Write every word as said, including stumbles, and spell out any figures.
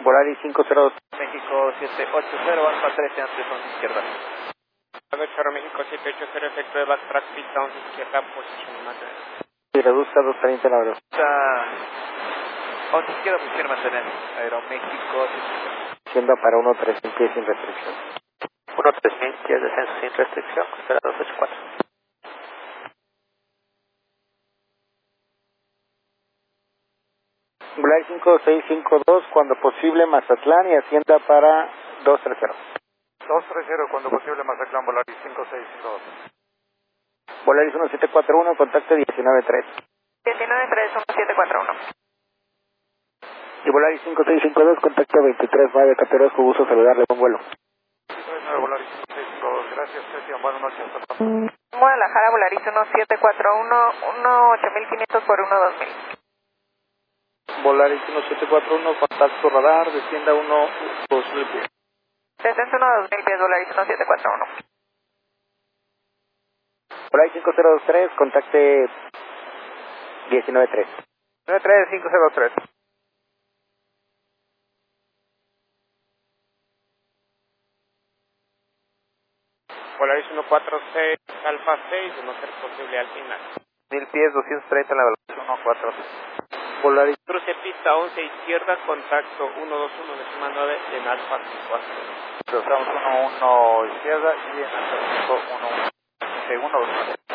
Volaris cinco cero dos. México siete ocho cero, Alfa trece, antes once izquierda. Vector México siete ocho cero, efecto de backtrack, pista once izquierda, posición mantener. Y reduzca dos treinta la velocidad. Está once izquierda, posición mantener. Aeroméxico Siendo para uno tres mil pies sin restricción. uno tres mil pies, descenso sin restricción, costera dos ocho cuatro. Volaris cinco seis cinco dos, cuando posible Mazatlán y ascienda para dos tres cero. dos tres cero, cuando posible Mazatlán, Volaris cinco seis cinco dos. Volaris uno siete cuatro uno, contacto diecinueve tres. diecinueve tres, uno siete cuatro uno. Y Volaris cinco seis cinco dos, contacto veintitrés nueve, categoría con gusto saludarle, buen vuelo. veintitrés nueve, Volaris cinco seis cinco dos, gracias, Cristian, buenas noches, hasta pronto. Guadalajara, Volaris uno siete cuatro uno, uno ocho mil quinientos por uno dos mil. Volaris uno siete cuatro uno, contacto radar, descienda uno dos mil pies. Descenso uno dos mil pies, Volaris uno siete cuatro uno. Volaris cinco cero dos tres, contacte diecinueve tres. nueve tres cinco cero tres. Volaris uno cuatro seis, Alfa seis, de no ser posible al final. mil pies, doscientos treinta en la velocidad uno cuatro. Volaris Cruce pista once izquierda, contacto uno dos uno, décima nueve, en Alfa cinco a Cruzamos uno uno izquierda y en Alfa cinco uno uno. Segundo, dos